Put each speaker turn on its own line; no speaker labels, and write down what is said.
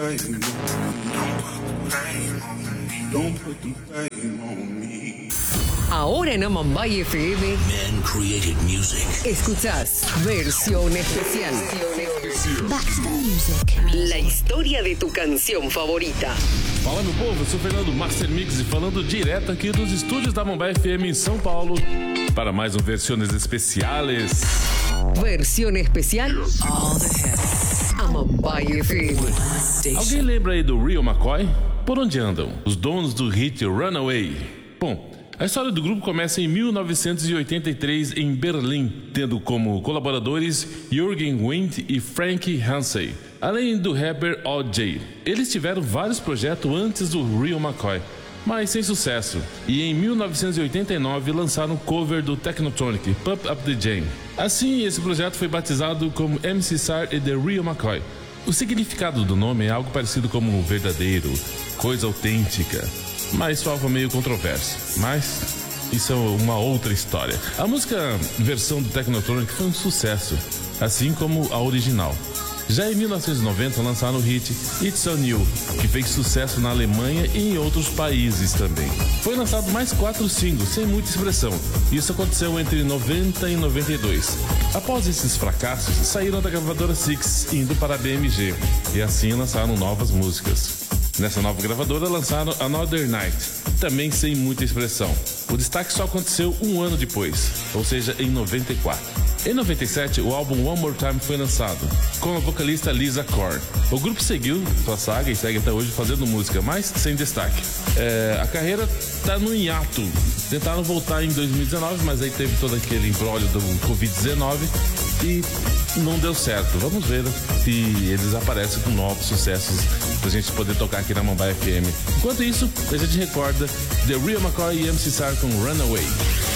blame on me. Don't put the blame on me.
Ahora en Amambay FM.
Men created music.
Escuchás Versión Especial.
Back to the music.
La historia de tu canción favorita.
Fala, meu povo, eu sou Fernando Master Mix e falando direto aqui dos estúdios da Amambay FM em São Paulo para mais um Versiones Especiales.
Versión Especial.
All the hits.
Amambay FM.
Alguém lembra aí do Real McCoy? Por onde andam? Os donos do hit Runaway. Bom, a história do grupo começa em 1983 em Berlim, tendo como colaboradores Jürgen Wind e Frankie Hansey, além do rapper O.J. Eles tiveram vários projetos antes do Real McCoy, mas sem sucesso, e em 1989 lançaram um cover do Technotronic, Pump Up the Jam. Assim, esse projeto foi batizado como MC Sar e The Real McCoy. O significado do nome é algo parecido como verdadeiro, coisa autêntica, mas foi algo meio controverso. Mas isso é uma outra história. A música versão do Technotronic foi um sucesso, assim como a original. Já em 1990 lançaram o hit It's On You, que fez sucesso na Alemanha e em outros países também. Foi lançado mais 4 singles, sem muita expressão. Isso aconteceu entre 90 e 92. Após esses fracassos, saíram da gravadora Six, indo para a BMG, e assim lançaram novas músicas. Nessa nova gravadora lançaram Another Night, também sem muita expressão. O destaque só aconteceu um ano depois, ou seja, em 94. Em 97, o álbum One More Time foi lançado, com a vocalista Lisa Korn. O grupo seguiu sua saga e segue até hoje fazendo música, mas sem destaque. A carreira está no hiato. Tentaram voltar em 2019, mas aí teve todo aquele imbróglio do Covid-19 e não deu certo. Vamos ver se eles aparecem com novos sucessos pra gente poder tocar aqui na Amambay FM. Enquanto isso, a gente recorda The Real McCoy e MC Sar com Runaway.